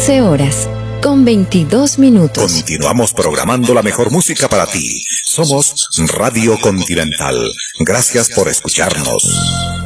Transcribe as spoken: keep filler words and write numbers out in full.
doce horas, con veintidós minutos. Continuamos programando la mejor música para ti. Somos Radio Continental. Gracias por escucharnos.